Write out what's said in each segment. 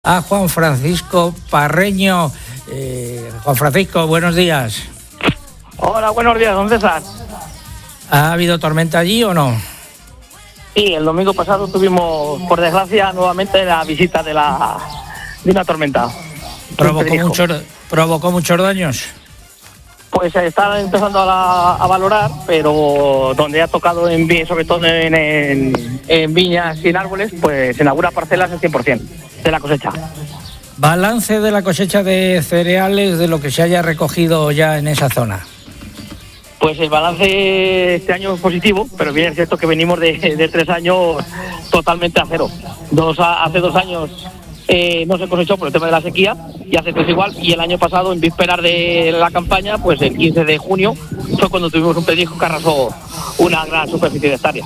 a Juan Francisco Parreño. Juan Francisco, buenos días. Hola, buenos días, don César. ¿Ha habido tormenta allí o no? Sí, el domingo pasado tuvimos, por desgracia, nuevamente la visita de una tormenta. ¿Provocó muchos daños? Pues se está empezando a valorar, pero donde ha tocado, sobre todo en viñas sin árboles, pues en algunas parcelas el 100% de la cosecha. Balance de la cosecha de cereales, de lo que se haya recogido ya en esa zona. Pues el balance este año es positivo, pero bien es cierto que venimos de 3 años totalmente a cero. Hace 2 años no se cosechó por el tema de la sequía, y hace 3 igual, y el año pasado, en vísperas de la campaña, pues el 15 de junio fue cuando tuvimos un pedrisco que arrasó una gran superficie de hectárea.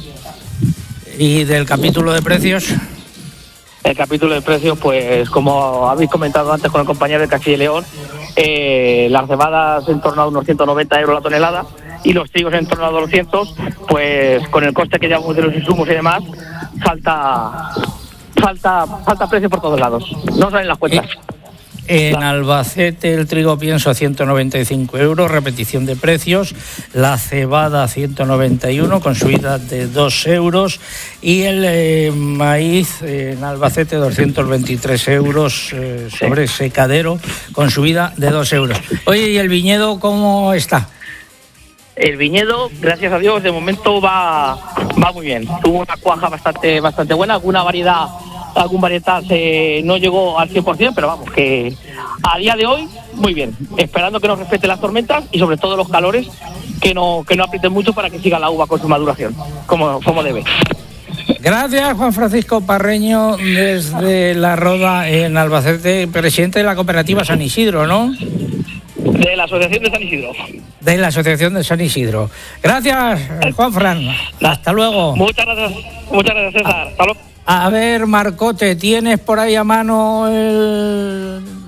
¿Y del capítulo de precios? El capítulo de precios, pues como habéis comentado antes con el compañero de Castilla y León, las cebadas en torno a unos 190 euros la tonelada y los trigos en torno a 200, pues con el coste que llevamos de los insumos y demás, falta precio por todos lados, no salen las cuentas. En Albacete el trigo pienso 195 euros, repetición de precios, la cebada 191 con subida de 2 euros y el maíz en Albacete 223 euros sobre secadero con subida de 2 euros. Oye, ¿y el viñedo cómo está? El viñedo, gracias a Dios, de momento va muy bien. Tuvo una cuaja bastante buena, algún varietal no llegó al 100%, pero vamos, que a día de hoy, muy bien. Esperando que nos respeten las tormentas y sobre todo los calores, que no aprieten mucho para que siga la uva con su maduración, como debe. Gracias, Juan Francisco Parreño, desde La Roda, en Albacete, presidente de la cooperativa San Isidro, ¿no? De la Asociación de San Isidro. De la Asociación de San Isidro. Gracias, Juan Fran. Hasta luego. Muchas gracias, César. Hasta luego. A ver, Marcote, ¿tienes por ahí a mano el